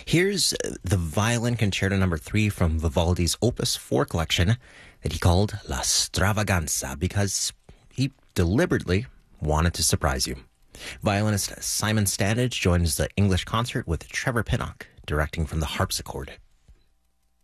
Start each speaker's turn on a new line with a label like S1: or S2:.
S1: Here's the Violin Concerto Number 3 from Vivaldi's Opus 4 collection that he called La Stravaganza because he deliberately wanted to surprise you. Violinist Simon Standage joins the English concert with Trevor Pinnock directing from the harpsichord.